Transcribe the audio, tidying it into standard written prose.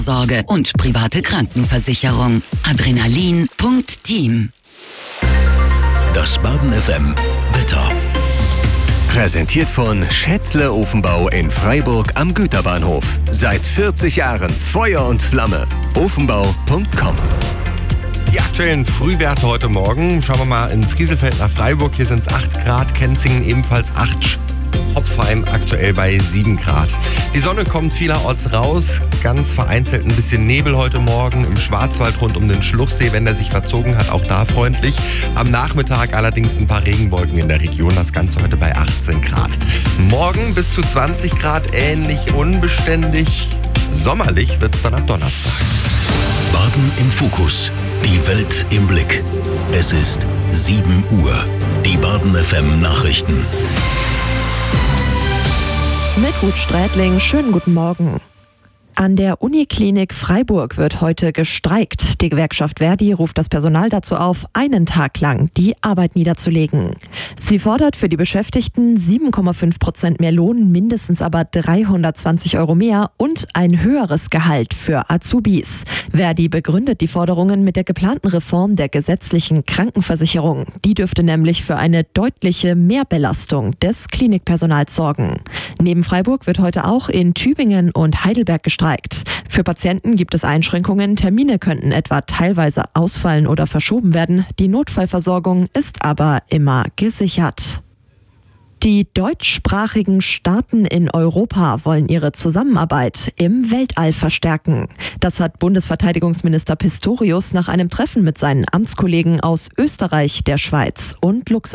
Sorge und private Krankenversicherung. Adrenalin.team. Das Baden FM Wetter. Präsentiert von Schätzle Ofenbau in Freiburg am Güterbahnhof. Seit 40 Jahren Feuer und Flamme. Ofenbau.com. Die aktuellen Frühwerte heute Morgen. Schauen wir mal ins Gieselfeld nach Freiburg. Hier sind es 8 Grad, Kenzingen ebenfalls 8, Hopfheim aktuell bei 7 Grad. Die Sonne kommt vielerorts raus, ganz vereinzelt ein bisschen Nebel heute Morgen im Schwarzwald rund um den Schluchsee, wenn der sich verzogen hat, auch da freundlich. Am Nachmittag allerdings ein paar Regenwolken in der Region, das Ganze heute bei 18 Grad. Morgen bis zu 20 Grad, ähnlich unbeständig. Sommerlich wird es dann am Donnerstag. Baden im Fokus. Die Welt im Blick. Es ist 7 Uhr. Die Baden FM Nachrichten. Mit Ruth Strätling, schönen guten Morgen. An der Uniklinik Freiburg wird heute gestreikt. Die Gewerkschaft Verdi ruft das Personal dazu auf, einen Tag lang die Arbeit niederzulegen. Sie fordert für die Beschäftigten 7,5% mehr Lohn, mindestens aber 320 € mehr und ein höheres Gehalt für Azubis. Verdi begründet die Forderungen mit der geplanten Reform der gesetzlichen Krankenversicherung. Die dürfte nämlich für eine deutliche Mehrbelastung des Klinikpersonals sorgen. Neben Freiburg wird heute auch in Tübingen und Heidelberg gestreikt. Für Patienten gibt es Einschränkungen, Termine könnten etwa teilweise ausfallen oder verschoben werden. Die Notfallversorgung ist aber immer gesichert. Die deutschsprachigen Staaten in Europa wollen ihre Zusammenarbeit im Weltall verstärken. Das hat Bundesverteidigungsminister Pistorius nach einem Treffen mit seinen Amtskollegen aus Österreich, der Schweiz und Luxemburg